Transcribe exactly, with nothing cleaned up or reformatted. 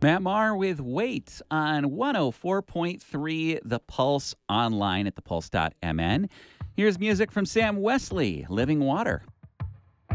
Matt Maher with Wait on one oh four point three The Pulse, online at the pulse dot m n. Here's music from Sam Wesley, Living Water.